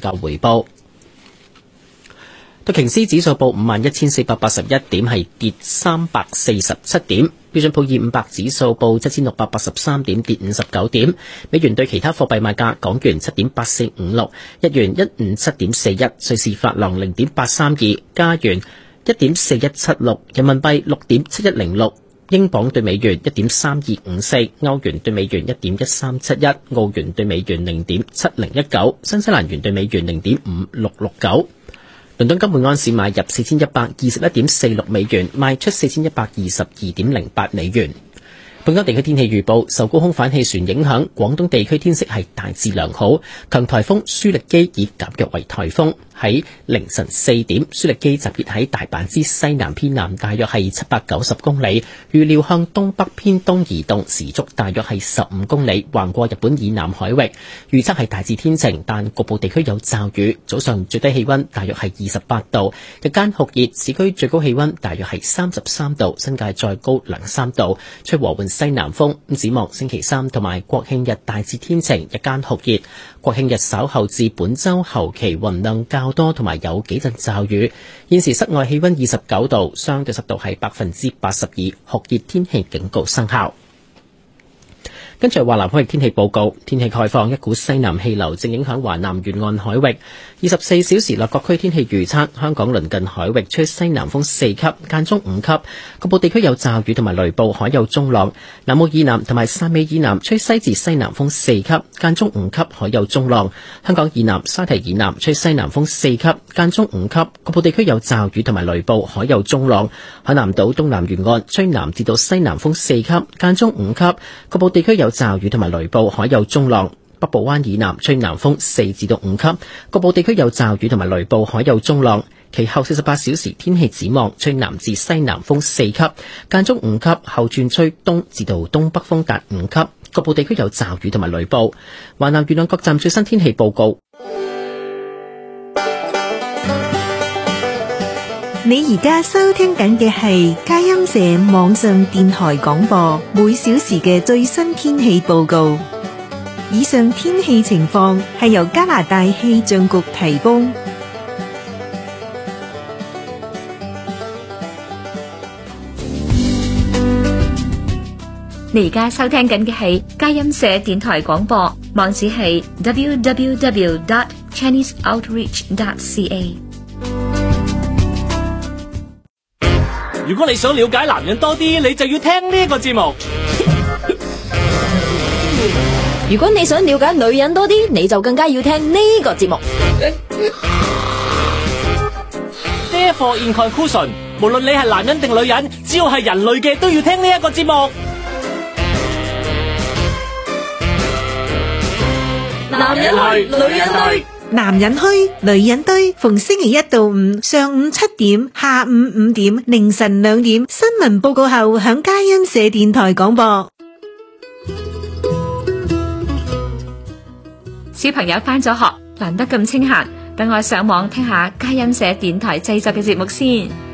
較回報。道瓊斯指數報51,481點，係跌347點。標準普爾500指數報7,683點，跌59點。美元對其他貨幣賣價：港元7.8456，日元157.41，瑞士法郎0.832，加元1.4176，人民幣6.7106。英鎊對美元1.3254，歐元對美元1.1371，澳元對美元0.7019，新西蘭元對美元0.5669。倫敦金每盎司買入4121.46美元，賣出4122.08美元。本港地區天氣預報，受高空反氣旋影響，廣東地區天色係大致良好。強颱風舒力基已減弱為颱風。喺凌晨4點，舒力基集結喺大阪之西南偏南，大約係790公里，預料向東北偏東移動，時速大約係15公里，橫過日本以南海域。預測係大致天晴，但局部地區有驟雨。早上最低氣溫大約係28度，日間酷熱，市區最高氣溫大約係33度，新界再高2-3度，吹和緩西南風。展望星期三同埋國慶日大致天晴，日間酷熱。國慶日稍後至本週後期雲量較多，同埋有幾陣驟雨。現時室外氣溫29度，相對濕度係82%，酷熱天氣警告生效。跟住華南海域天氣報告，天氣概況，一股西南氣流正影響華南沿岸海域。24小時內各區天氣預測，香港鄰近海域吹西南風4級，間中5級，局部地區有驟雨同埋雷暴，海有中浪。南澳以南同埋汕尾以南吹西至西南風4級，間中5級，海有中浪。香港以南、沙堤以南吹西南風4級，間中5級，局部地區有驟雨同埋雷暴，海有中浪。海南島東南沿岸吹南至到西南風4級，間中5級，局部地區有驟雨同埋雷暴，海有中浪。北部灣以南吹南風4至到5級，局部地區有驟雨同埋雷暴，海有中浪。其後48小時天氣展望，吹南至西南風4級，間中5級，後轉吹東至到東北風達5級，局部地區有驟雨同埋雷暴。華南沿岸各站最新天氣報告。 你而家收聽緊嘅係佳音社網上電台廣播，每小時嘅最新天氣報告。以上天氣情況係由加拿大氣象局提供。 你而家收聽緊嘅係佳音社電台廣播，網址係 www.chineseoutreach.ca。 如果你想了解男人多啲，你就要聽呢個節目。 如果你想了解女人多啲，你就更加要聽呢個節目。 Therefore in conclusion， 無論你係男人定女人，只要係人類嘅都要聽呢一個節目。男人去，女人堆， 男人墟，女人堆，逢星期一到五上午7點、下午5點、凌晨2點，新聞報告後響佳音社電台廣播。 小朋友返咗學，難得咁清閒，等我上網聽下佳音社電台製作嘅節目先。